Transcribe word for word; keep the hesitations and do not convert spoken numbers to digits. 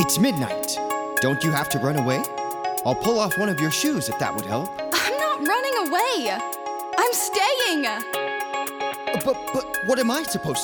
It's midnight. Don't you have to run away? I'll pull off one of your shoes if that would help. I'm not running away. I'm staying. But, but what am I supposed